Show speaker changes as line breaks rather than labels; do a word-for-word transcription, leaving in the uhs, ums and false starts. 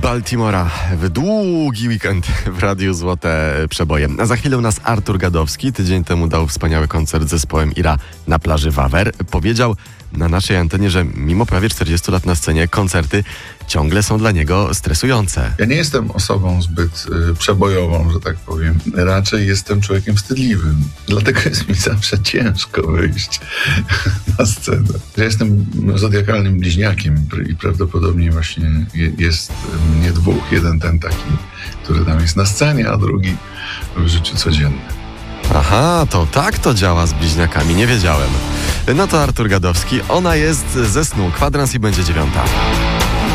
Baltimora w długi weekend w Radiu Złote Przeboje. A za chwilę u nas Artur Gadowski. Tydzień temu dał wspaniały koncert z zespołem Ira na plaży Wawer. Powiedział na naszej antenie, że mimo prawie czterdziestu lat na scenie koncerty ciągle są dla niego stresujące.
Ja nie jestem osobą zbyt y, przebojową, że tak powiem. Raczej jestem człowiekiem wstydliwym. Dlatego jest mi zawsze ciężko wyjść na scenę. Ja jestem zodiakalnym bliźniakiem i prawdopodobnie właśnie je, jest mnie dwóch. Jeden ten taki, który tam jest na scenie, a drugi w życiu codziennym.
Aha, to tak to działa z bliźniakami, nie wiedziałem. No to Artur Gadowski, ona jest ze snu. Kwadrans i będzie dziewiąta.